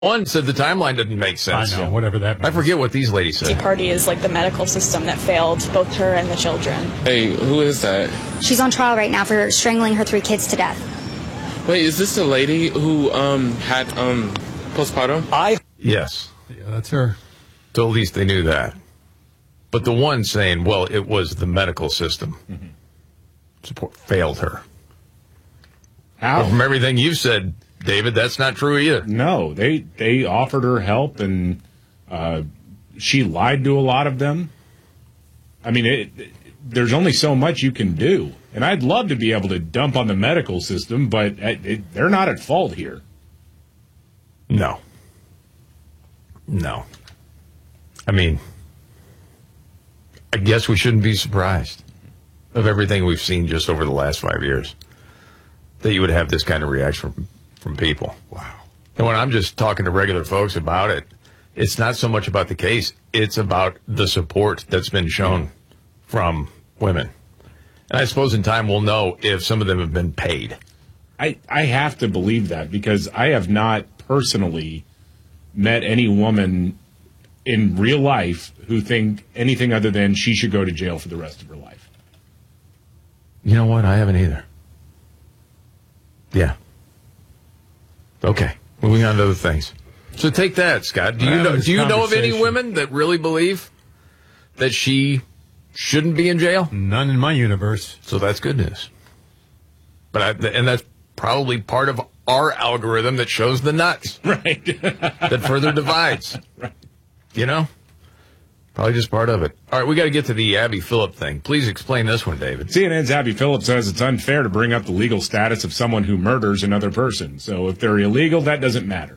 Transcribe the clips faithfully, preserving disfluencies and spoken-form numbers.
One said the timeline didn't make sense. I know, whatever that means. I forget what these ladies said. Tea Party is like the medical system that failed both her and the children. Hey, who is that? She's on trial right now for strangling her three kids to death. Wait, is this the lady who um had um postpartum? I Yes. Yeah, that's her. So at least they knew that. But the one saying, well, it was the medical system mm-hmm. support failed her. How? Well, from everything you've said, David, that's not true either. No, they they offered her help, and uh, she lied to a lot of them. I mean, it, it, there's only so much you can do. And I'd love to be able to dump on the medical system, but it, it, they're not at fault here. No. No. I mean, I guess we shouldn't be surprised of everything we've seen just over the last five years that you would have this kind of reaction from, from people. Wow. And when I'm just talking to regular folks about it, it's not so much about the case. It's about the support that's been shown from women. And I suppose in time we'll know if some of them have been paid. I, I have to believe that because I have not personally met any woman in real life who think anything other than she should go to jail for the rest of her life. You know what? I haven't either. Yeah. Okay. Moving on to other things. So take that, Scott. Do you know, do you know of any women that really believe that she shouldn't be in jail? None in my universe. So that's good news. But I, and that's probably part of our algorithm that shows the nuts. Right. That further divides. Right. You know? Probably just part of it. All right, we got to get to the Abby Phillip thing. Please explain this one, David. C N N's Abby Phillip says it's unfair to bring up the legal status of someone who murders another person. So if they're illegal, that doesn't matter.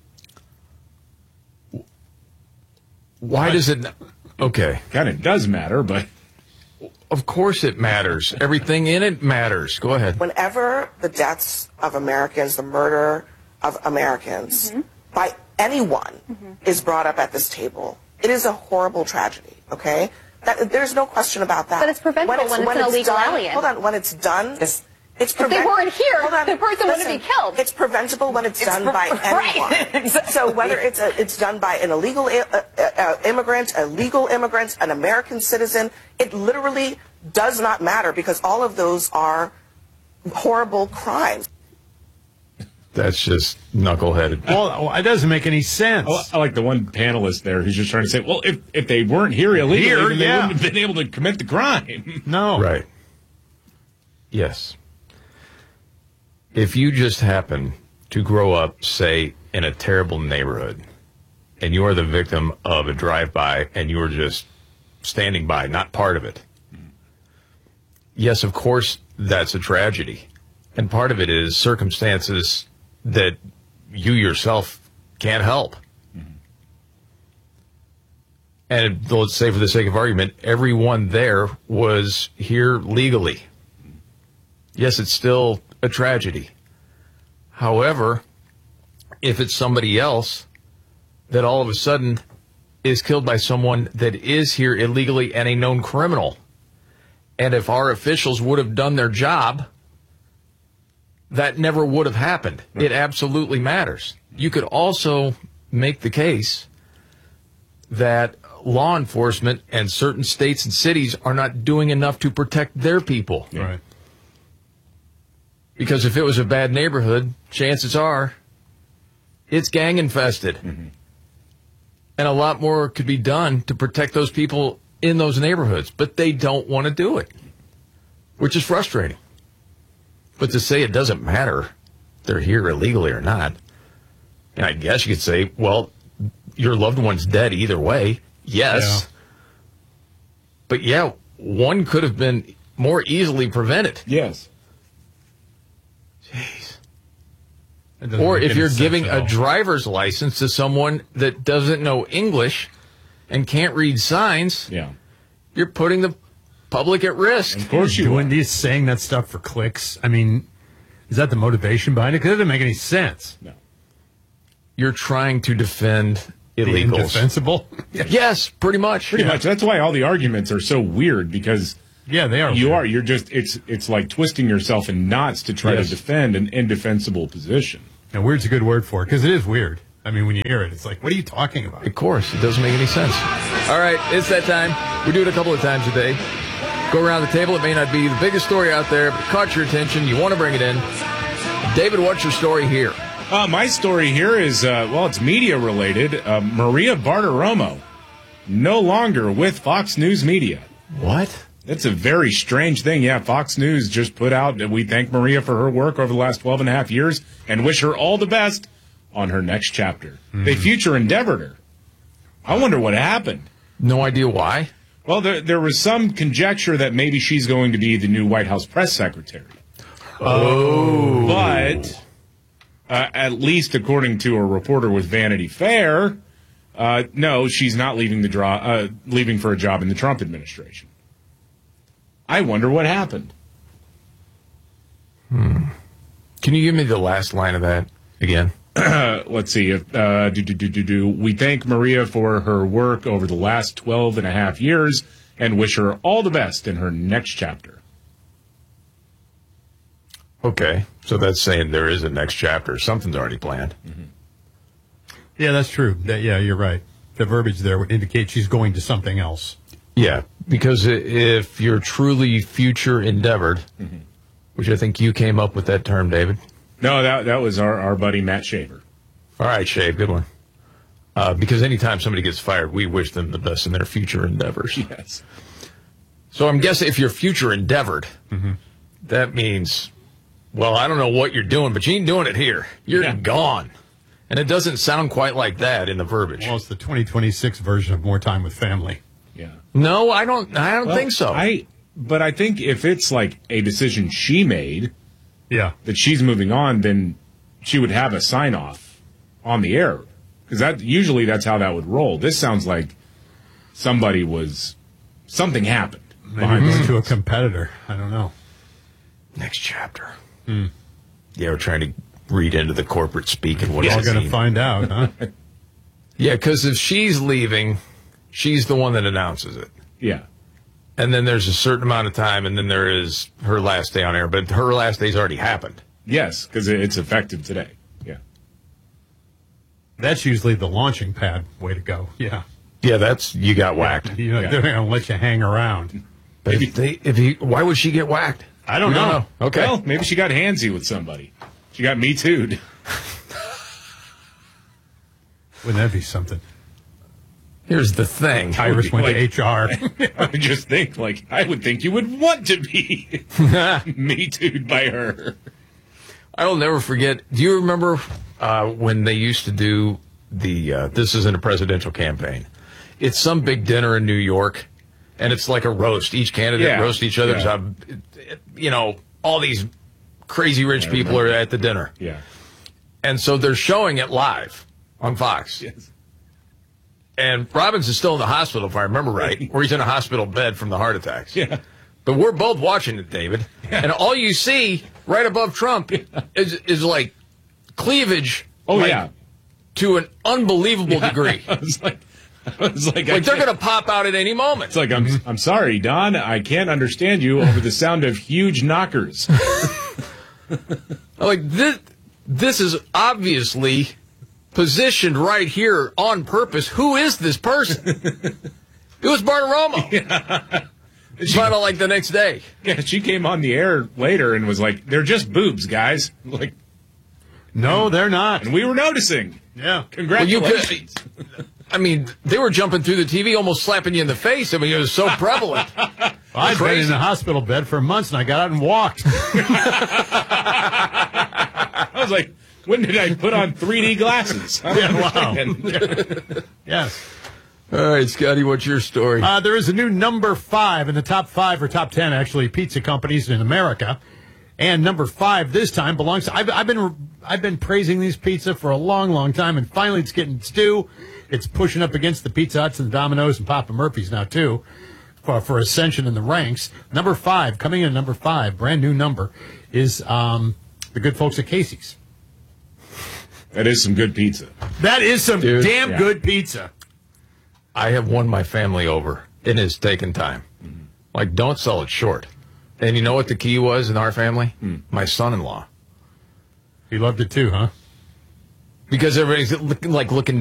Why does it... Okay. Kind of does matter, but... Of course it matters. Everything in it matters. Go ahead. Whenever the deaths of Americans, the murder of Americans, mm-hmm. by anyone mm-hmm. is brought up at this table, it is a horrible tragedy, okay? That, there's no question about that. But it's preventable when it's, when when it's an it's illegal done, alien. Hold on, when it's done, it's, it's preventable. If they weren't here, on, the person listen, wouldn't be killed. It's preventable when it's, it's done by right. anyone. So whether it's a, it's done by an illegal uh, uh, immigrant, a legal immigrant, an American citizen, it literally does not matter because all of those are horrible crimes. That's just knuckleheaded. Well, it doesn't make any sense. Oh, I like the one panelist there who's just trying to say, well, if, if they weren't here illegally, here, then they yeah. wouldn't have been able to commit the crime. No. Right. Yes. If you just happen to grow up, say, in a terrible neighborhood, and you are the victim of a drive-by, and you are just standing by, not part of it, yes, of course, that's a tragedy. And part of it is circumstances that you yourself can't help. Mm-hmm. And let's say, for the sake of argument, everyone there was here legally. Yes, it's still a tragedy. However, if it's somebody else that all of a sudden is killed by someone that is here illegally and a known criminal, and if our officials would have done their job, that never would have happened. Right. It absolutely matters. You could also make the case that law enforcement and certain states and cities are not doing enough to protect their people. Yeah. Right. Because if it was a bad neighborhood, chances are it's gang infested. Mm-hmm. And a lot more could be done to protect those people in those neighborhoods. But they don't want to do it, which is frustrating. But to say it doesn't matter, they're here illegally or not, and I guess you could say, well, your loved one's dead either way. Yes. Yeah. But yeah, one could have been more easily prevented. Yes. Jeez. Or if you're giving a driver's license to someone that doesn't know English and can't read signs, yeah, you're putting the public at risk. Of course you doing these saying that stuff for clicks. I mean, is that the motivation behind it? Because it doesn't make any sense. No. You're trying to defend illegals. The indefensible? Yes, pretty much. Pretty yeah. much. That's why all the arguments are so weird because yeah, they are. You weird. are. You're just. It's it's like twisting yourself in knots to try yes. to defend an indefensible position. And weird's a good word for it because it is weird. I mean, when you hear it, it's like, what are you talking about? Of course, it doesn't make any sense. All right, it's that time. We do it a couple of times a day. Go around the table. It may not be the biggest story out there, but it caught your attention. You want to bring it in. David, what's your story here? Uh, my story here is, uh, well, it's media related. Uh, Maria Bartiromo, no longer with Fox News Media. What? That's a very strange thing. Yeah, Fox News just put out that we thank Maria for her work over the last twelve and a half years and wish her all the best on her next chapter. Mm-hmm. They future endeavored her. I wonder what happened. No idea why. Well, there, there was some conjecture that maybe she's going to be the new White House press secretary. Oh. But uh, at least according to a reporter with Vanity Fair, uh, no, she's not leaving the draw, uh, leaving for a job in the Trump administration. I wonder what happened. Hmm. Can you give me the last line of that again? Uh, let's see. Uh, do, do, do, do, do. We thank Maria for her work over the last twelve and a half years and wish her all the best in her next chapter. Okay, so that's saying there is a next chapter. Something's already planned. Mm-hmm. Yeah, that's true. That, yeah, you're right. The verbiage there would indicate she's going to something else. Yeah, because if you're truly future endeavored, mm-hmm. which I think you came up with that term, David. No, that that was our, our buddy Matt Shaver. All right, Shave, good one. Uh, because anytime somebody gets fired, we wish them the best in their future endeavors. Yes. So I'm guessing if you're future endeavored, mm-hmm. that means, well, I don't know what you're doing, but you ain't doing it here. You're yeah. gone. And it doesn't sound quite like that in the verbiage. Well, it's the twenty twenty-six version of More Time with Family. Yeah. No, I don't. I don't well, think so. I, but I think if it's like a decision she made, yeah, that she's moving on, then she would have a sign off on the air, because that usually that's how that would roll. This sounds like somebody was something happened. Maybe mm-hmm. to a competitor. I don't know. Next chapter. Mm. Yeah, we're trying to read into the corporate speak and what we're all going to to find out, huh? Yeah, because if she's leaving, she's the one that announces it. Yeah. And then there's a certain amount of time, and then there is her last day on air. But her last day's already happened. Yes, because it's effective today. Yeah. That's usually the launching pad way to go. Yeah. Yeah, that's, you got whacked. You know, yeah. They're going to let you hang around. But if they, if he, why would she get whacked? I don't we know. Don't know. Okay. Well, maybe she got handsy with somebody. She got Me Too'd. Wouldn't that be something? Here's the thing. Iris went like, to H R. I would just think, like, I would think you would want to be Me Too'd by her. I will never forget. Do you remember uh, when they used to do the, uh, this isn't a presidential campaign. It's some big dinner in New York, and it's like a roast. Each candidate yeah. roasts each other. Yeah. So, you know, all these crazy rich I people remember. are at the dinner. Yeah. And so they're showing it live on Fox. Yes. And Robbins is still in the hospital, if I remember right, or he's in a hospital bed from the heart attacks. Yeah. But we're both watching it, David. Yeah. And all you see right above Trump yeah. is is like cleavage. Oh, like, yeah. To an unbelievable yeah. degree. I was like, I was like, like they're going to pop out at any moment. It's like, I'm, I'm sorry, Don, I can't understand you over the sound of huge knockers. Like, this, this is obviously positioned right here on purpose. Who is this person? It was Bartiromo. Yeah. She found out like the next day. Yeah, she came on the air later and was like, they're just boobs, guys. Like, no, they're not. And we were noticing. Yeah. Congratulations. Well, you could, I mean, they were jumping through the T V, almost slapping you in the face. I mean, it was so prevalent. Well, I've been in a hospital bed for months, and I got out and walked. I was like, when did I put on three D glasses? Yeah, wow. Yes. All right, Scotty, what's your story? Uh, there is a new number five in the top five or top ten, actually, pizza companies in America. And number five this time belongs to, I've, I've been I've been praising these pizza for a long, long time, and finally it's getting its due. It's pushing up against the Pizza Huts and the Domino's and Papa Murphy's now, too, for, for ascension in the ranks. Number five, coming in at number five, brand new number, is um, the good folks at Casey's. That is some good pizza. That is some Dude, damn yeah. good pizza. I have won my family over. It has taken time. Mm-hmm. Like, don't sell it short. And you know what the key was in our family? Mm. My son-in-law. He loved it too, huh? because everybody's look- like looking